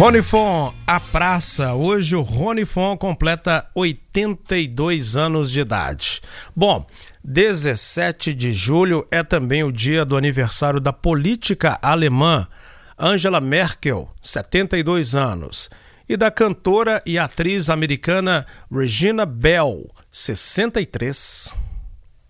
Rony Fon, a praça. Hoje o Rony Fon completa 82 anos de idade. Bom, 17 de julho é também o dia do aniversário da política alemã Angela Merkel, 72 anos, e da cantora e atriz americana Regina Bell, 63.